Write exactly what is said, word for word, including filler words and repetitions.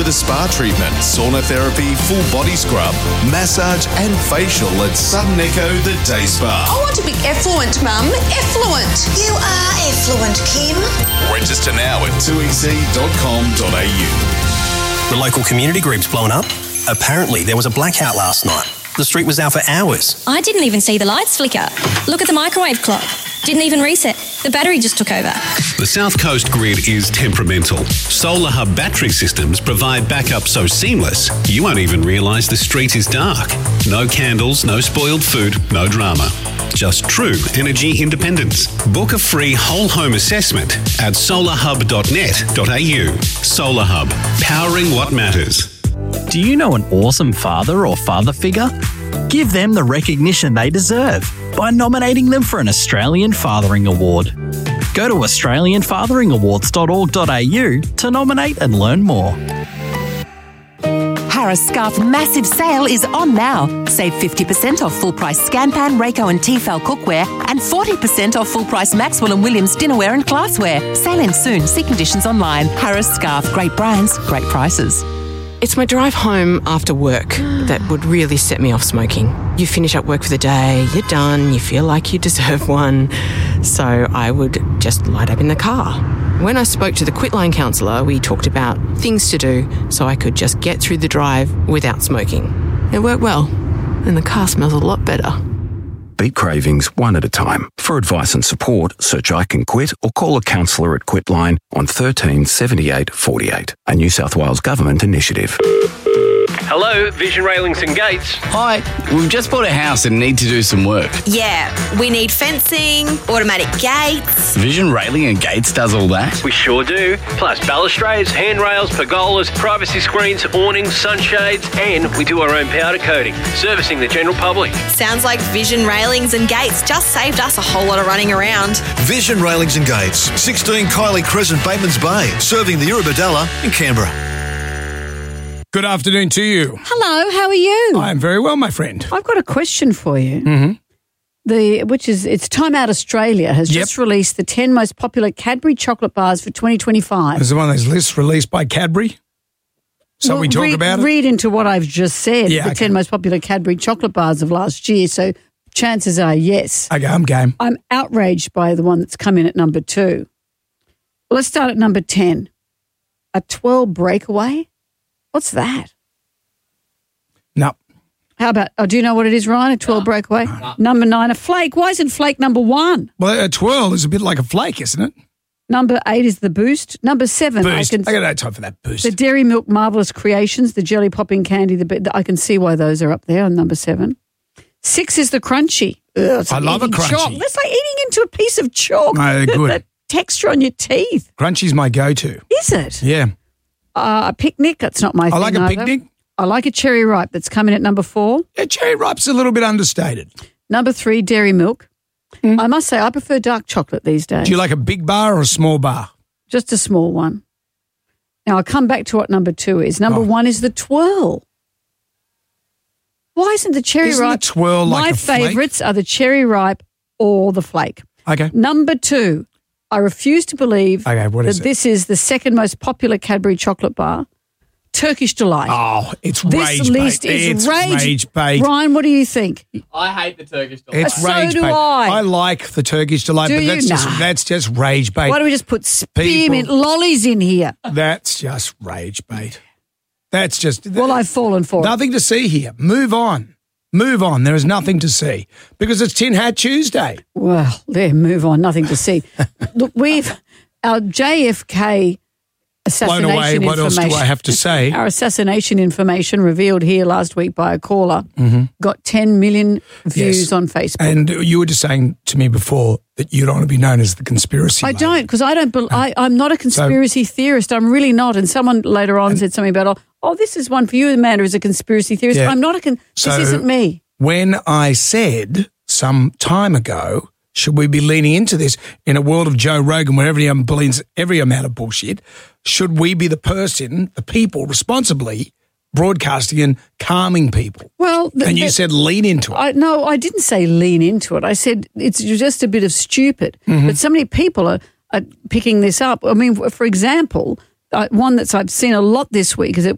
a spa treatment, sauna therapy, full body scrub, massage and facial at Sudden Echo The Day Spa. I want to be effluent, Mum. Effluent. You are effluent, Kim. Register now at two e c dot com dot a u. The local community group's blown up. Apparently there was a blackout last night. The street was out for hours. I didn't even see the lights flicker. Look at the microwave clock. Didn't even reset. The battery just took over. The South Coast grid is temperamental. Solar Hub battery systems provide backup so seamless, you won't even realise the street is dark. No candles, no spoiled food, no drama. Just true energy independence. Book a free whole home assessment at solar hub dot net dot a u. Solar Hub, powering what matters. Do you know an awesome father or father figure? Give them the recognition they deserve by nominating them for an Australian Fathering Award. Go to australian fathering awards dot org dot a u to nominate and learn more. Harris Scarf massive sale is on now. Save fifty percent off full price Scanpan, Rayco and Tefal cookware and forty percent off full price Maxwell and Williams dinnerware and glassware. Sale ends soon. See conditions online. Harris Scarf. Great brands, great prices. It's my drive home after work that would really set me off smoking. You finish up work for the day, you're done, you feel like you deserve one. So I would just light up in the car. When I spoke to the Quitline counsellor, we talked about things to do so I could just get through the drive without smoking. It worked well, and the car smells a lot better. Beat cravings one at a time. For advice and support, search I Can Quit or call a counsellor at Quitline on thirteen seventy-eight forty-eight, a New South Wales Government initiative. Hello, Vision Railings and Gates. Hi, we've just bought a house and need to do some work. Yeah, we need fencing, automatic gates. Vision Railing and Gates does all that? We sure do. Plus balustrades, handrails, pergolas, privacy screens, awnings, sunshades, and we do our own powder coating, servicing the general public. Sounds like Vision Railings and Gates just saved us a whole lot of running around. Vision Railings and Gates, sixteen Kylie Crescent, Batemans Bay, serving the Eurobodalla in Canberra. Good afternoon to you. Hello, how are you? I am very well, my friend. I've got a question for you. Mm-hmm. The which is it's Time Out Australia has Yep. just released the ten most popular Cadbury chocolate bars for twenty twenty-five. Is it one of those lists released by Cadbury? So Well, we talk read, about it? Read into what I've just said. Yeah, the okay. ten most popular Cadbury chocolate bars of last year. So chances are yes. Okay, I'm game. I'm outraged by the one that's come in at number two. Let's start at number ten. A twelve breakaway? What's that? No. How about, oh, do you know what it is, Ryan? A twelve breakaway? No. Number nine, a flake. Why isn't flake number one? Well, a twirl is a bit like a flake, isn't it? Number eight is the Boost. Number seven, Boost. I can I got no time for that Boost. the Dairy Milk Marvellous Creations, the jelly popping candy. The, the I can see why those are up there on number seven. Six is the Crunchy. Ugh, it's I like love a eating Crunchy. Chalk. That's like eating into a piece of chalk. No, they're good. That texture on your teeth. Crunchy's my go-to. Is it? Yeah. Uh, a picnic. That's not my I thing like a either. picnic. I like a cherry ripe that's coming at number four. Yeah, cherry ripe's a little bit understated. Number three, dairy milk. Mm. I must say, I prefer dark chocolate these days. Do you like a big bar or a small bar? Just a small one. Now, I'll come back to what number two is. Number Oh. one is the twirl. Why isn't the cherry Isn't the ripe? twirl like My a flake? favourites are the cherry ripe or the flake. Okay. Number two, I refuse to believe Okay, what that is it? this is the second most popular Cadbury chocolate bar, Turkish Delight. Oh, it's this rage list bait. is It's rage. rage bait. Ryan, what do you think? I hate the Turkish delight. It's So rage do bait. I. like the Turkish delight, Do but you? that's just Nah. that's just rage bait. Why don't we just put spearmint lollies in here? That's just rage bait. That's just Well, I've fallen for it. nothing to see here. Move on. Move on. There is nothing to see because it's Tin Hat Tuesday. Well, there, move on. Nothing to see. Look, we've our J F K assassination Blown away. What else information. do I have to say? Our assassination information revealed here last week by a caller Mm-hmm. got ten million views Yes. on Facebook. And you were just saying to me before that you don't want to be known as the conspiracy. I lady. don't because I don't. Bel I, I'm not a conspiracy theorist. I'm really not. And someone later on said something about, oh, oh, this is one for you, Amanda, who's a conspiracy theorist. Yeah. I'm not a. Con- So- this isn't me. When I said some time ago, should we be leaning into this in a world of Joe Rogan where everyone believes every amount of bullshit? Should we be the person, the people, responsibly broadcasting and calming people? Well, th- and you th- said lean into it. I, no, I didn't say lean into it. I said it's just a bit of stupid. Mm-hmm. But so many people are, are picking this up. I mean, for example, uh, one that's I've seen a lot this week is it